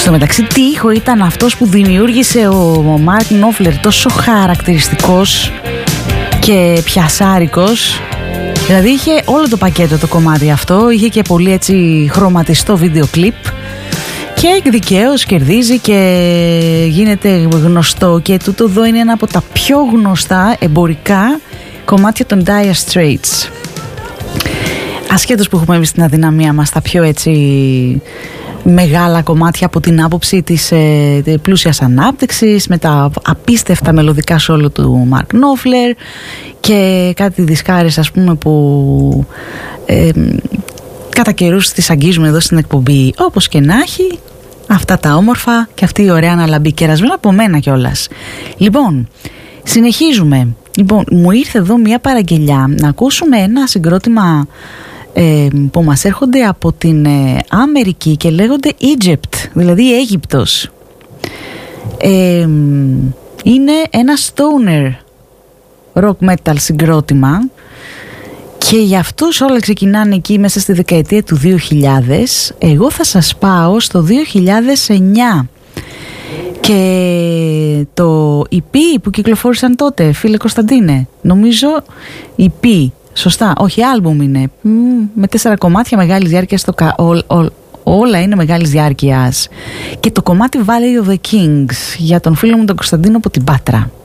Στο μεταξύ, τι ήχο ήταν αυτός που δημιούργησε ο Μάρκ Νόφλερ, τόσο χαρακτηριστικός και πιασάρικος. Δηλαδή είχε όλο το πακέτο το κομμάτι αυτό, είχε και πολύ έτσι χρωματιστό βίντεο κλιπ και δικαίως κερδίζει και γίνεται γνωστό, και τούτο εδώ είναι ένα από τα πιο γνωστά εμπορικά κομμάτια των Dire Straits. Ασχέτως που έχουμε εμείς την αδυναμία μας τα πιο έτσι μεγάλα κομμάτια από την άποψη της πλούσιας ανάπτυξης, με τα απίστευτα μελωδικά σόλο του Μαρκ Νόφλερ και κάτι δισκάρες ας πούμε που κατά καιρούς τις αγγίζουμε εδώ στην εκπομπή. Όπως και να έχει, αυτά τα όμορφα και αυτή η ωραία αναλαμπή, κερασμένα από μένα κιόλας. Λοιπόν, συνεχίζουμε. Λοιπόν, μου ήρθε εδώ μια παραγγελιά να ακούσουμε ένα συγκρότημα που μας έρχονται από την Αμερική και λέγονται Egypt, δηλαδή Αίγυπτος. Είναι ένα stoner rock metal συγκρότημα και για αυτούς όλα ξεκινάνε εκεί μέσα στη δεκαετία του 2000. Εγώ θα σας πάω στο 2009 και το EP που κυκλοφόρησαν τότε, φίλε Κωνσταντίνε, νομίζω EP, σωστά, όχι άλμπουμ είναι, με 4 κομμάτια μεγάλης διάρκειας, όλα είναι μεγάλης διάρκειας, και το κομμάτι Valley of the Kings για τον φίλο μου τον Κωνσταντίνο από την Πάτρα.